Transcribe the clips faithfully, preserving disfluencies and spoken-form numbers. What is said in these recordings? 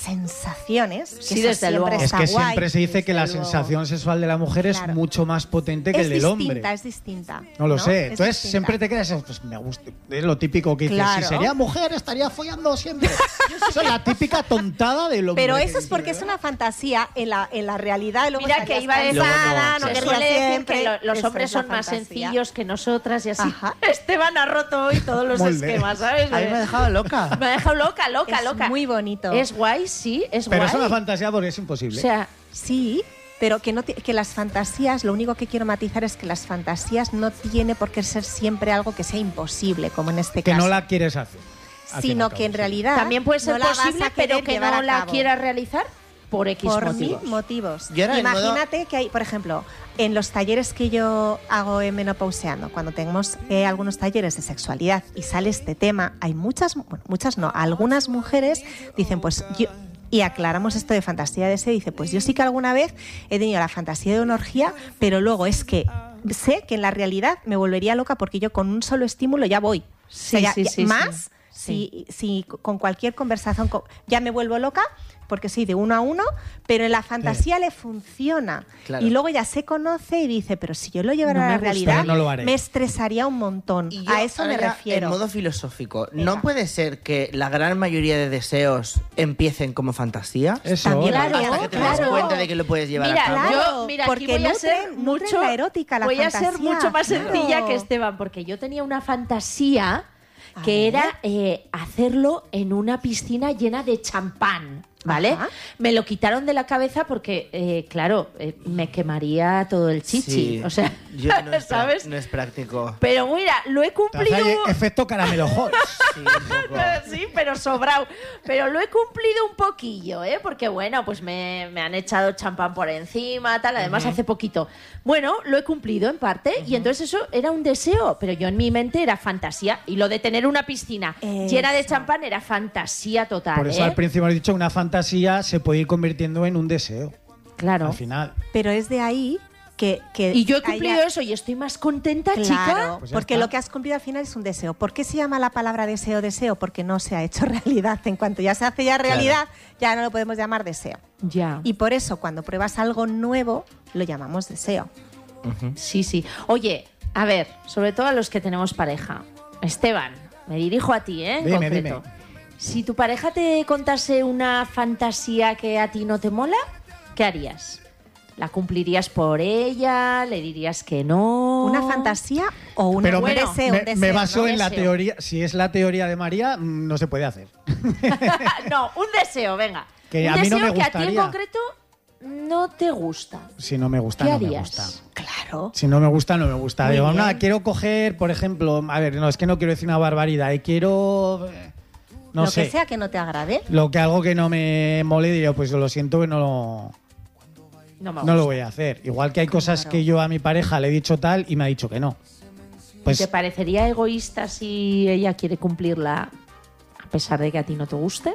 sensaciones, que Sí, eso desde siempre luego. está Es que guay. siempre se dice que la luego. sensación sexual de la mujer es Claro. mucho más potente que es el del distinta, hombre. es distinta. No lo sé. Es Entonces distinta. siempre te quedas, pues me gusta. Es lo típico que dices, Claro. si sería mujer estaría follando siempre. Eso es la típica tontada del hombre. Pero que eso es dice, porque es una fantasía en la, en la realidad. Luego Mira estarías que iba a decir, cansada, se querrías suele decir siempre. que lo- los Eso hombres es la son más fantasía. sencillos que nosotras y así. Ajá. Esteban ha roto hoy todos los Molde. esquemas, ¿sabes? A mí me ha dejado loca. Me ha dejado loca, loca, Es loca. muy bonito. Es guay, sí, es Pero guay. es una fantasía porque es imposible. O sea, Sí, pero que, no ti- que las fantasías, lo único que quiero matizar es que las fantasías no tiene por qué ser siempre algo que sea imposible, como en este que caso. no la quieres hacer. Al fin y Sino al que cabo, en sí. realidad también puede ser no la vas posible, a querer pero que llevar no a la cabo. quiera realizar por X Por motivos. mil motivos. Yo era en modo- Imagínate que hay, por ejemplo, en los talleres que yo hago en Menopauseando, cuando tenemos eh, algunos talleres de sexualidad y sale este tema, hay muchas, bueno, muchas no, algunas mujeres dicen, pues yo, y aclaramos esto de fantasía de deseo, dice, pues yo sí que alguna vez he tenido la fantasía de una orgía, pero luego es que sé que en la realidad me volvería loca porque yo con un solo estímulo ya voy. Sí, O sea, ya- sí, ya- sí, más. sí. Si, si con cualquier conversación co- ya me vuelvo loca porque soy de uno a uno, pero en la fantasía le funciona. Claro. Y luego ya se conoce y dice, pero si yo lo llevara No a me la gusta. realidad, Pero no lo haré. me estresaría un montón. Y yo, A eso me ahora, refiero. En modo filosófico, Venga. ¿no puede ser que la gran mayoría de deseos empiecen como fantasía? Eso, También la- claro, Hasta que te das claro. cuenta de que lo puedes llevar Mira, a cabo. Claro, yo, mira, porque aquí voy a nutren- ser nutren mucho la erótica, la voy a fantasía, ser mucho más claro. sencilla que Esteban, porque yo tenía una fantasía A que ver. era eh, hacerlo en una piscina llena de champán. ¿Vale? Ajá. Me lo quitaron de la cabeza porque, eh, claro, eh, me quemaría todo el chichi. Sí. O sea, Yo- no, es, pra- ¿sabes? no es práctico. Pero mira, lo he Te hace cumplido. ahí efecto caramelo hot. Sí, un poco. Sí, pero sobrado. Pero lo he cumplido un poquillo, ¿eh? Porque, bueno, pues me, me han echado champán por encima, tal. Además, hace poquito. Bueno, lo he cumplido en parte. Y entonces eso era un deseo. Pero yo en mi mente era fantasía. Y lo de tener una piscina Eso. llena de champán era fantasía total, Por eso ¿eh? al principio he dicho una fantasía se puede ir convirtiendo en un deseo. Claro. Al final. Pero es de ahí que... que Y yo he cumplido haya- eso y estoy más contenta, Claro, chica. Pues ya porque está. lo que has cumplido al final es un deseo. ¿Por qué se llama la palabra deseo deseo? Porque no se ha hecho realidad. En cuanto ya se hace ya realidad, ya no lo podemos llamar deseo. Ya. Y por eso, cuando pruebas algo nuevo, lo llamamos deseo. Sí, sí. Oye, a ver, sobre todo a los que tenemos pareja. Esteban, me dirijo a ti, ¿eh? En Dime, concreto. dime. Si tu pareja te contase una fantasía que a ti no te mola, ¿qué harías? ¿La cumplirías por ella? ¿Le dirías que no? ¿Una fantasía o una- Pero un me, deseo? me- un deseo, me baso ¿no? en la Deseo. teoría. Si es la teoría de María, mm, no se puede hacer. No, un deseo, venga. Que un a mí no deseo me que a ti en gustaría. concreto no te gusta. Si no me gusta, ¿Qué no me harías? gusta. Claro. Si no me gusta, no me gusta. Muy Digo, bien. nada, quiero coger, por ejemplo, a ver, no, es que no quiero decir una barbaridad, y quiero, eh, no lo sé, que sea que no te agrade. lo que algo que no me mole, diría, pues lo siento que no lo, No me no lo gusta. voy a hacer. Igual que hay cosas Claro. que yo a mi pareja le he dicho tal y me ha dicho que no. Pues ¿Te parecería egoísta si ella quiere cumplirla a pesar de que a ti no te guste?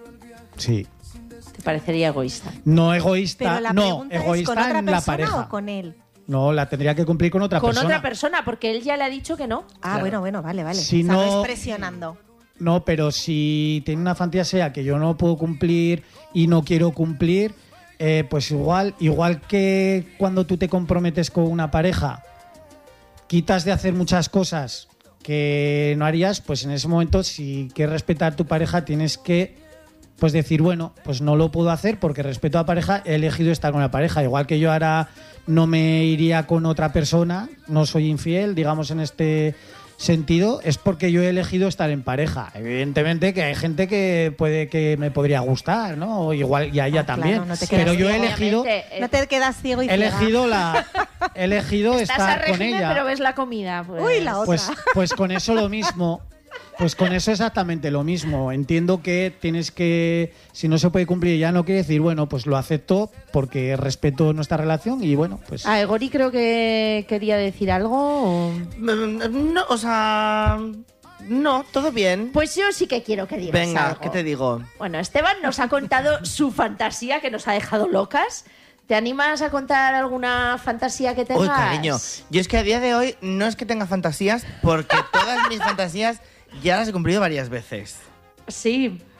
sí. ¿Te parecería egoísta? No egoísta, Pero la no, pregunta es, egoísta ¿con otra en la persona pareja. o con él? No, la tendría que cumplir con otra Con persona. otra persona, porque él ya le ha dicho que no. Ah, bueno, bueno, vale, vale. Si o sea, no- es presionando. No, pero si tiene una fantasía que yo no puedo cumplir y no quiero cumplir, eh, pues igual, igual que cuando tú te comprometes con una pareja, quitas de hacer muchas cosas que no harías, pues en ese momento, si quieres respetar a tu pareja, tienes que pues decir, bueno, pues no lo puedo hacer porque respeto a la pareja, he elegido estar con la pareja. Igual que yo ahora no me iría con otra persona, no soy infiel, digamos en este sentido, es porque yo he elegido estar en pareja. Evidentemente que hay gente que puede que me podría gustar, ¿no? O igual y a ella Ah, claro, también. no te quedas Pero yo he ciego. elegido, Obviamente, eh, No te quedas ciego y he ciega. elegido la, he elegido estás a estar con régimen, ella. pero ves la comida. Pues. Uy, la otra. Pues, pues con eso lo mismo. Pues con eso exactamente lo mismo. Entiendo que tienes que, si no se puede cumplir ya no quiere decir, bueno, pues lo acepto porque respeto nuestra relación y bueno, pues... A Egori creo que quería decir algo. o- Mm, No, o sea... No, todo bien. Pues yo sí que quiero que digas Venga, algo. ¿qué te digo? Bueno, Esteban nos ha contado su fantasía que nos ha dejado locas. ¿Te animas a contar alguna fantasía que tengas? Uy, cariño. Yo es que a día de hoy no es que tenga fantasías, porque todas mis fantasías ya las he cumplido varias veces. Sí.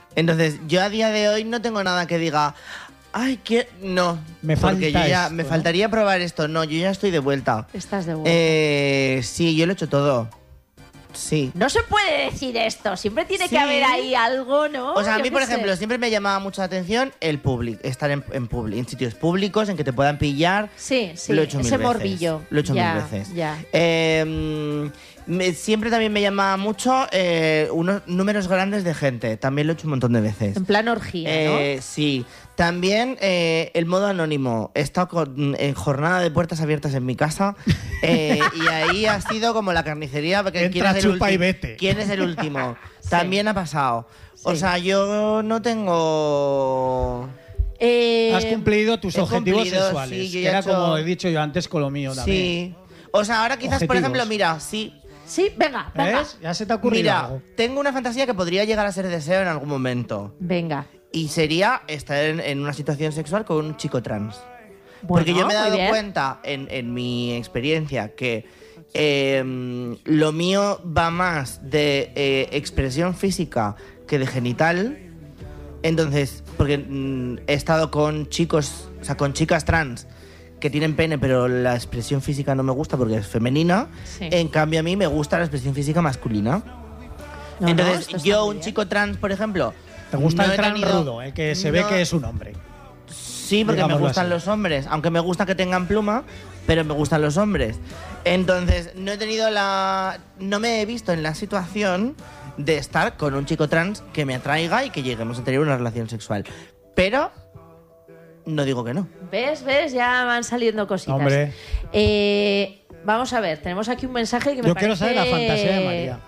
Entonces, yo a día de hoy no tengo nada que diga, ay, que no. Me porque falta yo ya, esto, me ¿no? faltaría probar esto. No, yo ya estoy de vuelta. Estás de vuelta. Eh, sí, yo lo he hecho todo. Sí. No se puede decir esto, siempre tiene Sí. que haber ahí algo, ¿no? O sea, a Yo mí, qué por sé. ejemplo, siempre me llamaba mucho la atención el public, estar en, en, public, en sitios públicos, en que te puedan pillar. Sí, sí, Lo he hecho mil ese veces. morbillo. Lo he hecho Ya, mil veces. ya. Eh, me- siempre también me llamaba mucho eh, unos números grandes de gente. También lo he hecho un montón de veces. En plan orgía, Eh, sí. También eh, el modo anónimo. He estado con- en jornada de puertas abiertas en mi casa eh, y ahí ha sido como la carnicería. Porque Entra, ¿quién es el chupa ulti- y vete. ¿Quién es el último? También ha pasado. O Sí. sea, yo no tengo... ¿no? Eh, Has cumplido tus he objetivos cumplido, sexuales. sí, yo que ya he era hecho- como he dicho yo antes con lo mío también. Sí. O sea, ahora quizás, por Objetivos. ejemplo, mira, sí... Sí, venga, venga. ¿Ves? Ya se te ha ocurrido Mira, algo. tengo una fantasía que podría llegar a ser deseo en algún momento. Venga. Y sería estar en, en una situación sexual con un chico trans. Bueno, Porque yo me he muy dado bien. cuenta en, en mi experiencia que eh, lo mío va más de eh, expresión física que de genital. Entonces, porque mm, he estado con chicos, o sea, con chicas trans que tienen pene, pero la expresión física no me gusta porque es femenina. Sí. En cambio, a mí me gusta la expresión física masculina. No, no, Entonces, esto está yo, muy un bien. chico trans, por ejemplo... Te gusta no el he trans tenido- rudo, el que se ve no- que es un hombre. Sí, porque me Digámoslo gustan así. los hombres. Aunque me gusta que tengan pluma, pero me gustan los hombres. Entonces, no he tenido la... No me he visto en la situación de estar con un chico trans que me atraiga y que lleguemos a tener una relación sexual. Pero... No digo que no. ¿Ves? ¿Ves? Ya van saliendo cositas. Hombre. Eh, vamos a ver, tenemos aquí un mensaje que me Yo parece... quiero saber la fantasía de María.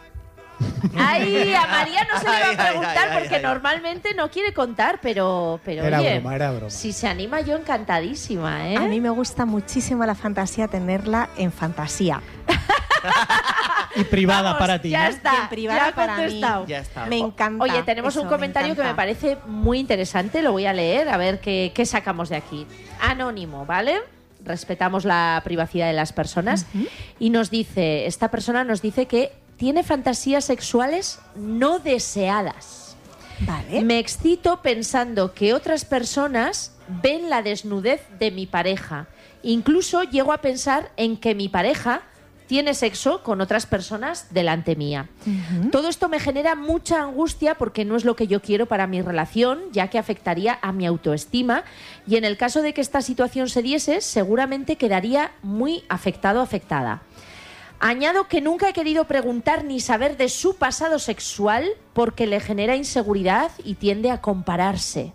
Ay, a María no se le va Ay, a preguntar ay, ay, porque ay. normalmente no quiere contar, pero, pero Era oye, broma, era broma. si se anima yo encantadísima, ¿eh? A mí me gusta muchísimo la fantasía, tenerla en fantasía. Y privada Vamos, para ti, ya ¿no? está, Y en privada ya ha para mí. contestado. Ya está. Me encanta. Oye, tenemos eso, un comentario que me encanta. parece muy interesante, lo voy a leer, a ver qué, qué sacamos de aquí. Anónimo, ¿vale? Respetamos la privacidad de las personas. Y nos dice, esta persona nos dice que tiene fantasías sexuales no deseadas. Vale. Me excito pensando que otras personas ven la desnudez de mi pareja. Incluso llego a pensar en que mi pareja tiene sexo con otras personas delante mía. Todo esto me genera mucha angustia porque no es lo que yo quiero para mi relación, ya que afectaría a mi autoestima y en el caso de que esta situación se diese, seguramente quedaría muy afectado o afectada. Añado que nunca he querido preguntar ni saber de su pasado sexual porque le genera inseguridad y tiende a compararse.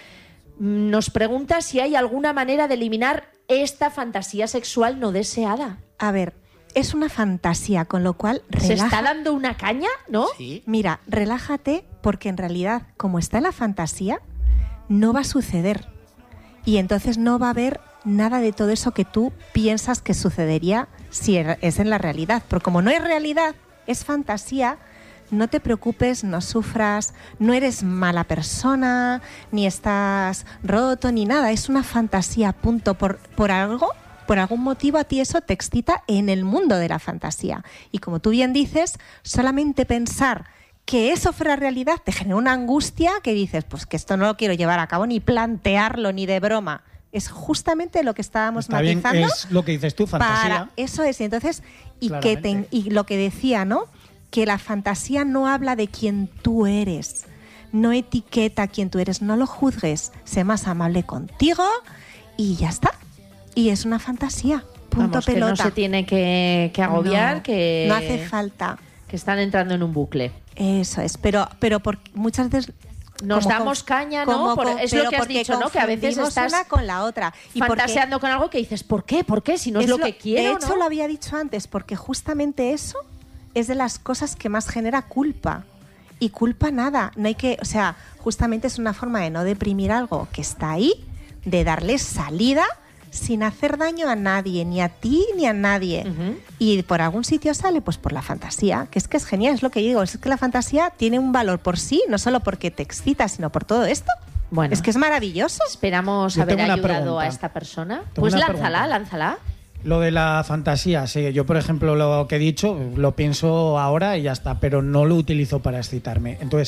Nos pregunta si hay alguna manera de eliminar esta fantasía sexual no deseada. A ver, es una fantasía, con lo cual ¿Se relaja- está dando una caña? ¿No? Sí. Mira, relájate porque en realidad, como está en la fantasía, no va a suceder. Y entonces no va a haber nada de todo eso que tú piensas que sucedería si er- es en la realidad. Pero como no es realidad, es fantasía, no te preocupes, no sufras, no eres mala persona, ni estás roto, ni nada. Es una fantasía, punto. Por, por algo, por algún motivo a ti eso te excita en el mundo de la fantasía. Y como tú bien dices, solamente pensar que eso fuera realidad te genera una angustia que dices, pues que esto no lo quiero llevar a cabo, ni plantearlo, ni de broma. Es justamente lo que estábamos Está bien, matizando. es lo que dices tú, fantasía. Para eso es. Y entonces, y, que te- Claramente. y lo que decía, ¿no? Que la fantasía no habla de quién tú eres, no etiqueta a quién tú eres, no lo juzgues, sé más amable contigo y ya está. Y es una fantasía, punto Vamos, que pelota. no se tiene que, que agobiar, No, que, no hace falta. que están entrando en un bucle. Eso es, pero, pero por, muchas veces... Nos como damos conf- caña, ¿no? como Por- con- es lo pero que has porque dicho, ¿no? Que a veces confundimos estás una con la otra. Y porque- fantaseando con algo que dices, ¿por qué? ¿Por qué? Si no es, lo que quiero, De hecho, ¿no? lo había dicho antes, porque justamente eso es de las cosas que más genera culpa. Y culpa nada. No hay que, o sea, justamente es una forma de no deprimir algo que está ahí, de darle salida sin hacer daño a nadie, ni a ti ni a nadie. Ujú. Y por algún sitio sale, pues por la fantasía, que es que es genial, es lo que digo, es que la fantasía tiene un valor por sí, no solo porque te excita, sino por todo esto. Bueno. Es que es maravilloso. Esperamos Yo haber tengo una ayudado pregunta. a esta persona. Tengo Pues una lánzala, pregunta. lánzala. Lo de la fantasía, sí. Yo, por ejemplo, lo que he dicho, lo pienso ahora y ya está, pero no lo utilizo para excitarme. Entonces,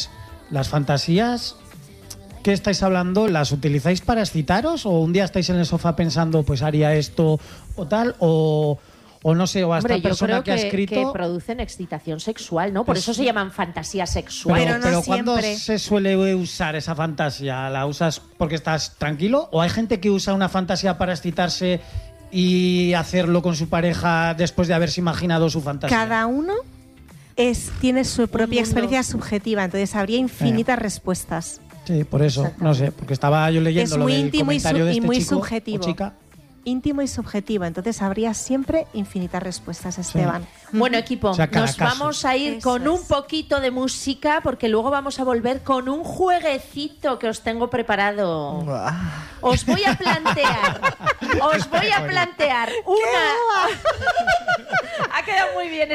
las fantasías que estáis hablando, ¿las utilizáis para excitaros? ¿O un día estáis en el sofá pensando, pues haría esto o tal? ¿O, o no sé, o a esta Hombre, yo persona creo que, ha que, escrito? que producen excitación sexual, ¿no? Por Pues- eso se llaman fantasía sexual. Pero, Pero no pero ¿cuándo siempre. se suele usar esa fantasía? ¿La usas porque estás tranquilo? ¿O hay gente que usa una fantasía para excitarse y hacerlo con su pareja después de haberse imaginado su fantasía? Cada uno es, tiene su propia mundo. experiencia subjetiva, entonces habría infinitas respuestas. Sí, por eso, no sé, porque estaba yo leyendo Es lo muy del íntimo y su- comentario de y este muy chico o subjetivo. chica. Íntimo y subjetivo, entonces habría siempre infinitas respuestas, Esteban. Bueno, equipo, O sea, cada nos caso. vamos a ir Eso con un es. poquito de música porque luego vamos a volver con un jueguecito que os tengo preparado. Ah. Os voy a plantear, os voy a plantear una... Ha quedado muy bien ese...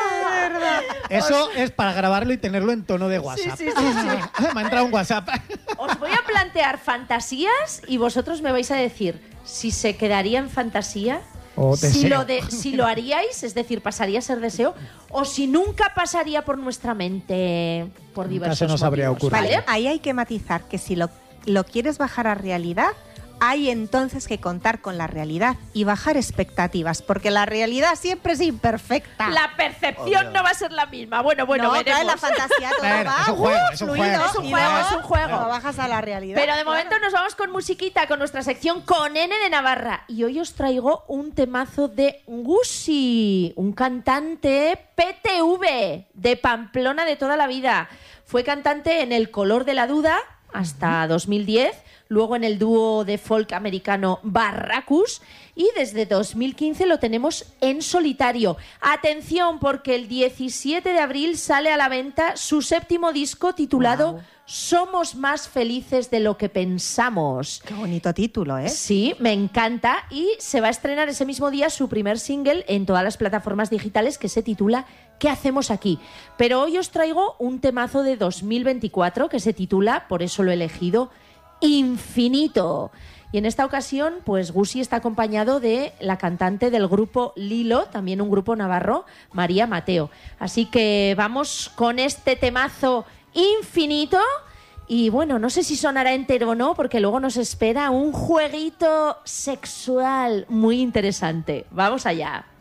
Eso es para grabarlo y tenerlo en tono de WhatsApp. sí, sí, sí. Me ha entrado un WhatsApp. Os voy a plantear fantasías y vosotros me vais a decir si se quedaría en fantasía, O si deseo. lo, de, si lo haríais, es decir, pasaría a ser deseo, o si nunca pasaría por nuestra mente por Nunca diversos se nos habría motivos, ocurrido. ¿vale? Vale, ahí hay que matizar que si lo, lo quieres bajar a realidad, hay entonces que contar con la realidad y bajar expectativas, porque la realidad siempre es imperfecta. La percepción Obvio. no va a ser la misma. Bueno, bueno, no, veremos. claro, en la fantasía todo Bueno, va es un juego, uh, es un fluido, juego. Es un y juego, luego es un juego. lo bajas a la realidad. Pero de momento nos vamos con musiquita, con nuestra sección con N de Navarra. Y hoy os traigo un temazo de Gusi, un cantante P T V de Pamplona de toda la vida. Fue cantante en El Color de la Duda hasta dos mil diez, luego en el dúo de folk americano Barracus y desde dos mil quince lo tenemos en solitario. Atención, porque el diecisiete de abril sale a la venta su séptimo disco titulado Guau. Somos más felices de lo que pensamos. Qué bonito título, ¿eh? Sí, me encanta y se va a estrenar ese mismo día su primer single en todas las plataformas digitales que se titula ¿Qué hacemos aquí? Pero hoy os traigo un temazo de dos mil veinticuatro que se titula, por eso lo he elegido, Infinito. Y en esta ocasión, pues Gusi está acompañado de la cantante del grupo Lilo, también un grupo navarro, María Mateo. Así que vamos con este temazo Infinito. Y bueno, no sé si sonará entero o no, porque luego nos espera un jueguito sexual muy interesante. Vamos allá.